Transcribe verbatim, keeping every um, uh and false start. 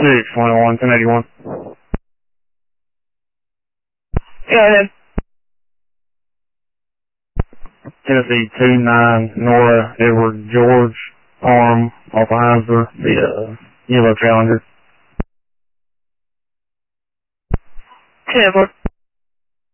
six twenty-one, ten eighty-one. Go ahead. Tennessee two nine, Nora Edward George, Arm, off of Heiser, the uh, yellow Challenger. ten four.